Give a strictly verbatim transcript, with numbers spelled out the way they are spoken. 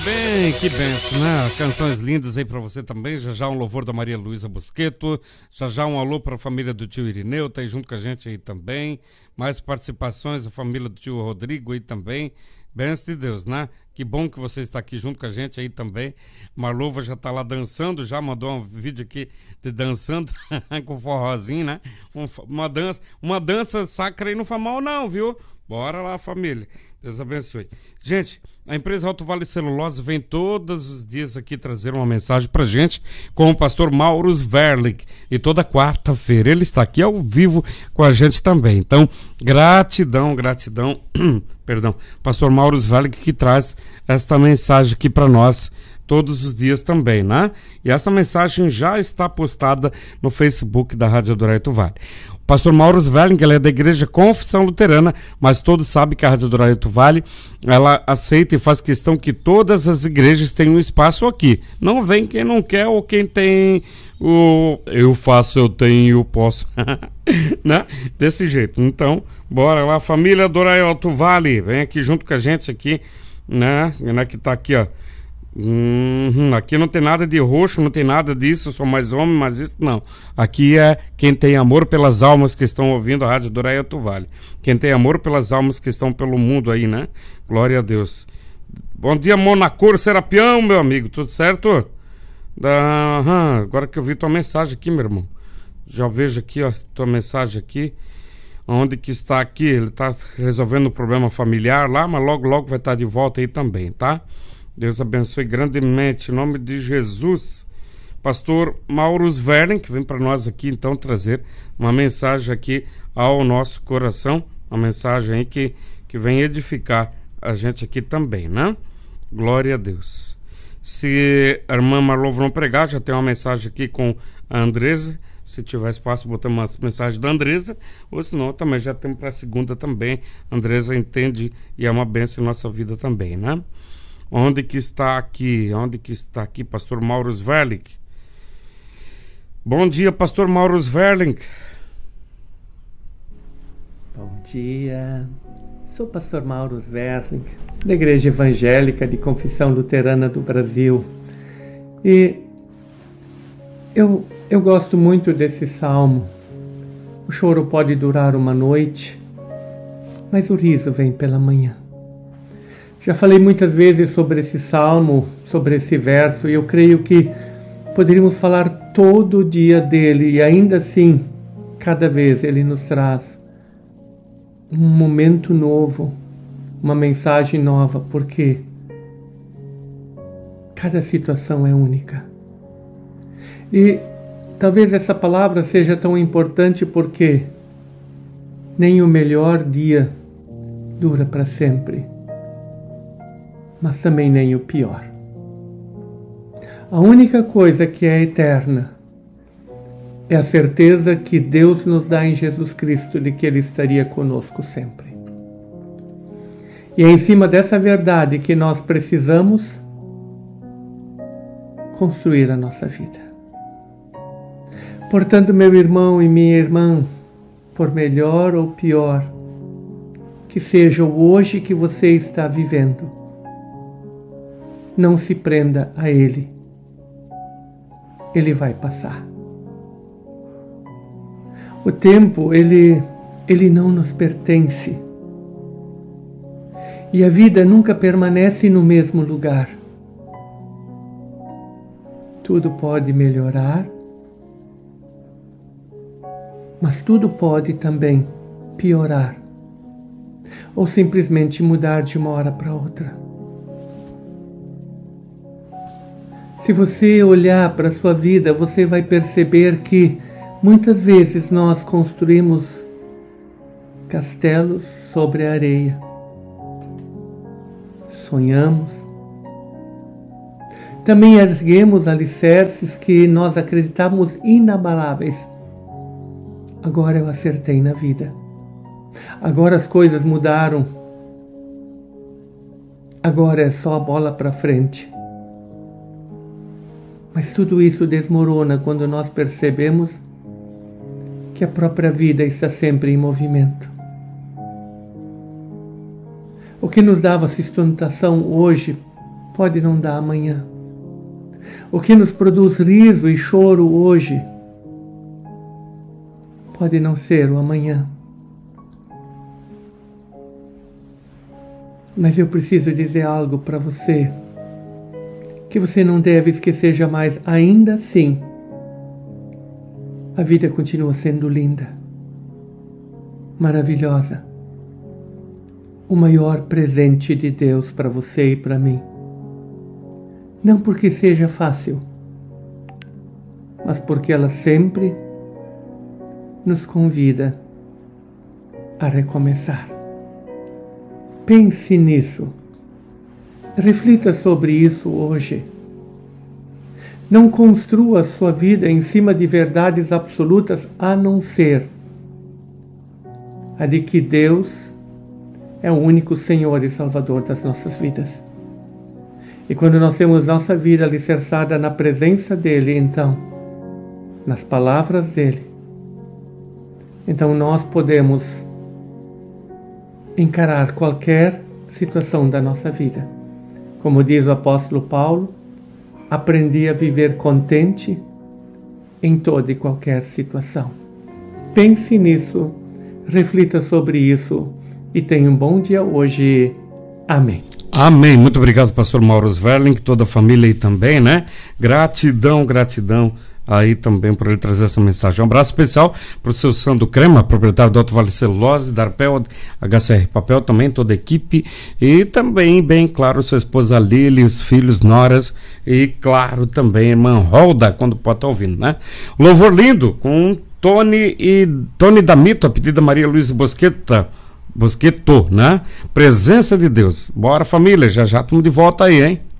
bem, que benção, né? Canções lindas aí pra você também. Já já um louvor da Maria Luísa Bosqueto. Já já um alô pra família do tio Irineu, tá aí junto com a gente aí também. Mais participações, a família do tio Rodrigo aí também. Benção de Deus, né? Que bom que você está aqui junto com a gente aí também. Marluva já tá lá dançando, já mandou um vídeo aqui de dançando com forrozinho, né? Um, uma dança, uma dança sacra aí não faz mal não, viu? Bora lá, família. Deus abençoe. Gente, a empresa Alto Vale Celulose vem todos os dias aqui trazer uma mensagem pra gente com o pastor Mauro Sverlik. E toda quarta-feira ele está aqui ao vivo com a gente também. Então, gratidão, gratidão, perdão, pastor Mauro Sverlik que traz esta mensagem aqui para nós todos os dias também, né? E essa mensagem já está postada no Facebook da Rádio Doraito Vale. O pastor Mauro Sverling, ele é da Igreja Confissão Luterana, mas todos sabem que a Rádio Doraito Vale, ela aceita e faz questão que todas as igrejas tenham um espaço aqui. Não vem quem não quer ou quem tem o eu faço, eu tenho, eu posso, né? Desse jeito. Então, bora lá, família Doraito Vale, vem aqui junto com a gente aqui, né? né que tá aqui, ó. Uhum, aqui não tem nada de roxo, não tem nada disso, eu sou mais homem, mas isso não. Aqui é quem tem amor pelas almas que estão ouvindo a Rádio Doraito Vale. Quem tem amor pelas almas que estão pelo mundo aí, né? Glória a Deus. Bom dia, Monacor Serapião, meu amigo, tudo certo? Da... Uhum, agora que eu vi tua mensagem aqui, meu irmão. Já vejo aqui, ó, tua mensagem aqui. Onde que está aqui? Ele está resolvendo um problema familiar lá, mas logo, logo vai estar de volta aí também, tá? Deus abençoe grandemente, em nome de Jesus. Pastor Mauro Sverling, que vem para nós aqui então trazer uma mensagem aqui ao nosso coração, uma mensagem aí que, que vem edificar a gente aqui também, né? Glória a Deus. Se a irmã Marlova não pregar, já tem uma mensagem aqui com a Andresa. Se tiver espaço, botamos uma mensagem da Andresa, ou senão também já temos para a segunda também. A Andresa entende e é uma bênção em nossa vida também, né? Onde que está aqui? Onde que está aqui, pastor Mauro Sverling? Bom dia, pastor Mauro Sverling. Bom dia. Sou pastor Mauro Sverling, da Igreja Evangélica de Confissão Luterana do Brasil. E eu, eu gosto muito desse salmo. O choro pode durar uma noite, mas o riso vem pela manhã. Já falei muitas vezes sobre esse salmo, sobre esse verso, e eu creio que poderíamos falar todo dia dele, e ainda assim, cada vez ele nos traz um momento novo, uma mensagem nova, porque cada situação é única. E talvez essa palavra seja tão importante porque nem o melhor dia dura para sempre, mas também nem o pior. A única coisa que é eterna é a certeza que Deus nos dá em Jesus Cristo de que Ele estaria conosco sempre. E é em cima dessa verdade que nós precisamos construir a nossa vida. Portanto, meu irmão e minha irmã, por melhor ou pior que seja o hoje que você está vivendo, não se prenda a ele. Ele vai passar. O tempo, ele, ele não nos pertence. E a vida nunca permanece no mesmo lugar. Tudo pode melhorar, mas tudo pode também piorar, ou simplesmente mudar de uma hora para outra. Se você olhar para a sua vida, você vai perceber que muitas vezes nós construímos castelos sobre a areia. Sonhamos. Também erguemos alicerces que nós acreditamos inabaláveis. Agora eu acertei na vida. Agora as coisas mudaram. Agora é só a bola para frente. Mas tudo isso desmorona quando nós percebemos que a própria vida está sempre em movimento. O que nos dava sustentação hoje pode não dar amanhã. O que nos produz riso e choro hoje pode não ser o amanhã. Mas eu preciso dizer algo para você, que você não deve esquecer jamais. Ainda assim, a vida continua sendo linda, maravilhosa. O maior presente de Deus para você e para mim. Não porque seja fácil, mas porque ela sempre nos convida a recomeçar. Pense nisso. Reflita sobre isso hoje. Não construa a sua vida em cima de verdades absolutas, a não ser a de que Deus é o único Senhor e Salvador das nossas vidas. E quando nós temos nossa vida alicerçada na presença dEle, então, nas palavras dEle, então nós podemos encarar qualquer situação da nossa vida. Como diz o apóstolo Paulo, aprendi a viver contente em toda e qualquer situação. Pense nisso, reflita sobre isso e tenha um bom dia hoje. Amém. Amém. Muito obrigado, pastor Mauro Sverling, toda a família aí também, né? Gratidão, gratidão aí também por ele trazer essa mensagem. Um abraço especial para o seu Sandro Crema, proprietário do Alto Vale Celulose, da Arpel, H C R Papel, também toda a equipe, e também, bem claro, sua esposa Lili, os filhos, noras, e claro, também a irmã Rolda, quando pode estar ouvindo, né? Louvor lindo, com Tony e Tony Damito, a pedido da Maria Luísa Bosqueta, Bosqueto, né? Presença de Deus. Bora, família, já já estamos de volta aí, hein?